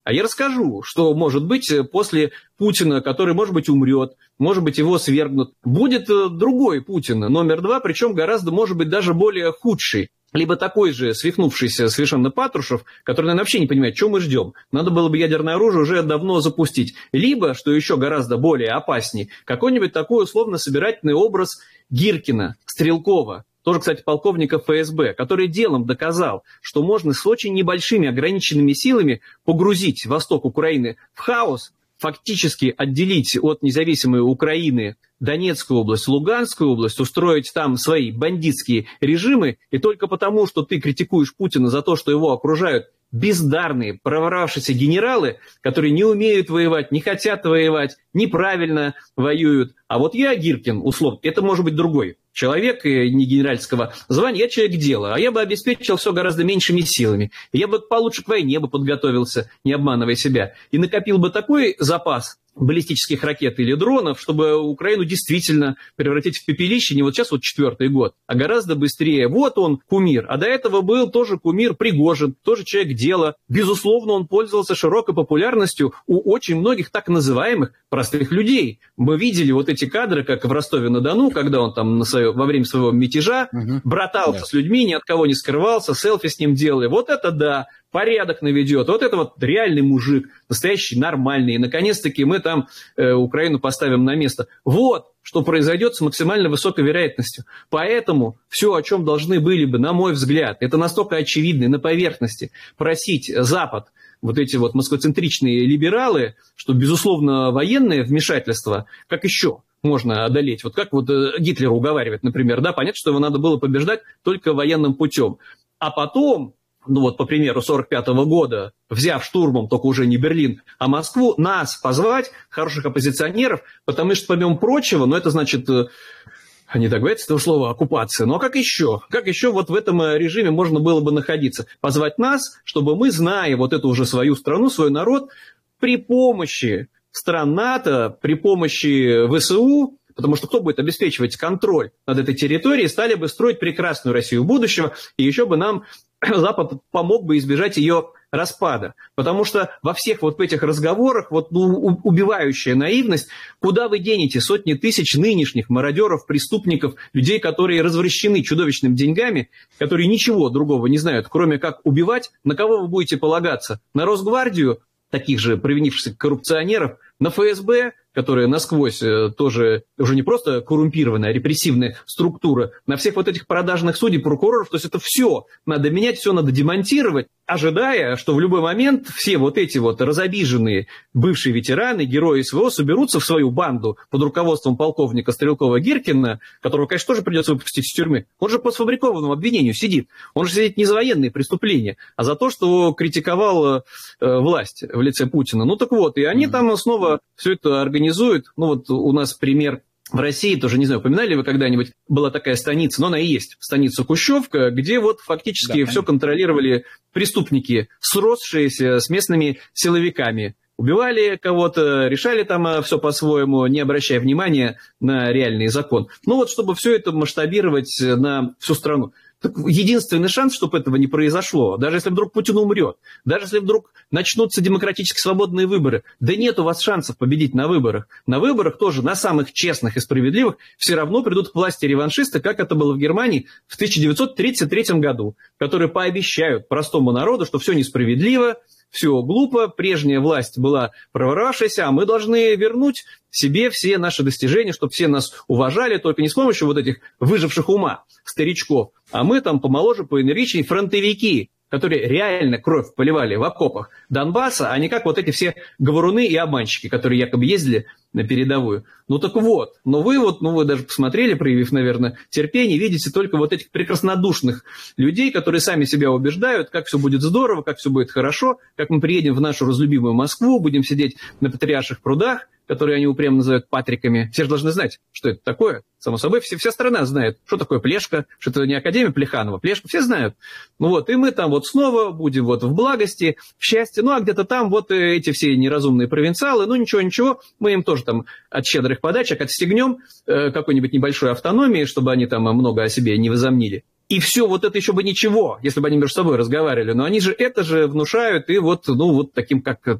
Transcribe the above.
А я расскажу, что может быть после Путина, который, может быть, умрет, может быть, его свергнут. Будет другой Путин, номер 2, причем гораздо, может быть, даже более худший. Либо такой же свихнувшийся совершенно Патрушев, который, наверное, вообще не понимает, что мы ждем. Надо было бы ядерное оружие уже давно запустить. Либо, что еще гораздо более опаснее, какой-нибудь такой условно-собирательный образ Гиркина, Стрелкова, тоже, кстати, полковника ФСБ, который делом доказал, что можно с очень небольшими ограниченными силами погрузить восток Украины в хаос, фактически отделить от независимой Украины Донецкую область, Луганскую область, устроить там свои бандитские режимы, и только потому, что ты критикуешь Путина за то, что его окружают бездарные, проворавшиеся генералы, которые не умеют воевать, не хотят воевать, неправильно воюют. А вот я, Гиркин, условно, это может быть другой человек, не генеральского звания, я человек дела, а я бы обеспечил все гораздо меньшими силами. Я бы получше к войне бы подготовился, не обманывая себя, и накопил бы такой запас баллистических ракет или дронов, чтобы Украину действительно превратить в пепелище не вот сейчас, вот 4-й год, а гораздо быстрее. Вот он, кумир. А до этого был тоже кумир Пригожин, тоже человек дела. Безусловно, он пользовался широкой популярностью у очень многих так называемых простых людей. Мы видели вот эти кадры, как в Ростове-на-Дону, когда он там во время своего мятежа братался с людьми, ни от кого не скрывался, селфи с ним делали. Вот это да, порядок наведет. Вот это вот реальный мужик, настоящий, нормальный. И, наконец-таки, мы там Украину поставим на место. Вот что произойдет с максимально высокой вероятностью. Поэтому все, о чем должны были бы, на мой взгляд, это настолько очевидно на поверхности, просить Запад, вот эти вот москвоцентричные либералы, что, безусловно, военное вмешательство, как еще можно одолеть? Вот как вот Гитлер уговаривает, например, да, понятно, что его надо было побеждать только военным путем. А потом, ну вот по примеру 1945 года, взяв штурмом только уже не Берлин, а Москву, нас позвать, хороших оппозиционеров, потому что, помимо прочего, ну это значит, не так говорится этого слова, оккупация, ну а как еще? Как еще вот в этом режиме можно было бы находиться? Позвать нас, чтобы мы, зная вот эту уже свою страну, свой народ, при помощи стран НАТО, при помощи ВСУ, потому что кто будет обеспечивать контроль над этой территорией, стали бы строить прекрасную Россию будущего, и еще бы нам Запад помог бы избежать ее распада. Потому что во всех вот этих разговорах вот, убивающая наивность, куда вы денете сотни тысяч нынешних мародеров, преступников, людей, которые развращены чудовищными деньгами, которые ничего другого не знают, кроме как убивать, на кого вы будете полагаться? На Росгвардию, таких же провинившихся коррупционеров, на ФСБ, которая насквозь тоже уже не просто коррумпированная, а репрессивная структура, на всех вот этих продажных судей, прокуроров, то есть это все надо менять, все надо демонтировать, ожидая, что в любой момент все вот эти вот разобиженные бывшие ветераны, герои СВО соберутся в свою банду под руководством полковника Стрелкова-Гиркина, которого, конечно, тоже придется выпустить из тюрьмы. Он же по сфабрикованному обвинению сидит. Он же сидит не за военные преступления, а за то, что критиковал власть в лице Путина. Ну так вот, и они там снова все это организуют. Ну вот у нас пример в России, тоже, не знаю, упоминали вы когда-нибудь, была такая станица, но она и есть, станица Кущевка, где вот фактически все контролировали преступники, сросшиеся с местными силовиками. Убивали кого-то, решали там все по-своему, не обращая внимания на реальный закон. Ну вот, чтобы все это масштабировать на всю страну. Так единственный шанс, чтобы этого не произошло, даже если вдруг Путин умрет, даже если вдруг начнутся демократически свободные выборы, да нет у вас шансов победить на выборах. На выборах тоже, на самых честных и справедливых, все равно придут к власти реваншисты, как это было в Германии в 1933 году, которые пообещают простому народу, что все несправедливо, все глупо, прежняя власть была проворовавшаяся, а мы должны вернуть себе все наши достижения, чтобы все нас уважали, только не с помощью вот этих выживших ума старичков, а мы там помоложе, поэнергичнее фронтовики, которые реально кровь поливали в окопах Донбасса, а не как вот эти все говоруны и обманщики, которые якобы ездили на передовую. Ну так вот, вы даже посмотрели, проявив, наверное, терпение, видите только вот этих прекраснодушных людей, которые сами себя убеждают, как все будет здорово, как все будет хорошо, как мы приедем в нашу разлюбимую Москву, будем сидеть на Патриарших прудах, которые они упрямо называют патриками. Все же должны знать, что это такое. Само собой, вся страна знает, что такое Плешка, что это не Академия Плеханова. Плешку все знают. Ну вот, и мы там вот снова будем вот в благости, в счастье. Ну, а где-то там вот эти все неразумные провинциалы, ну, ничего, мы им тоже там от щедрых подачек отстегнем какой-нибудь небольшой автономии, чтобы они там много о себе не возомнили. И все, вот это еще бы ничего, если бы они между собой разговаривали. Но они же это же внушают и вот, ну, вот таким, как